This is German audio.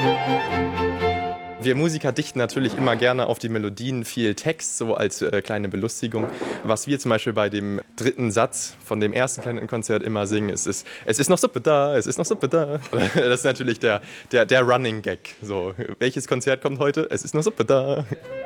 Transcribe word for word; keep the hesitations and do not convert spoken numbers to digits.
Wir Musiker dichten natürlich immer gerne auf die Melodien viel Text, so als äh, kleine Belustigung. Was wir zum Beispiel bei dem dritten Satz von dem ersten Kleinenkonzert immer singen, ist, ist es ist noch Suppe da, es ist noch Suppe da. Das ist natürlich der, der, der Running Gag. So, welches Konzert kommt heute? Es ist noch Suppe da.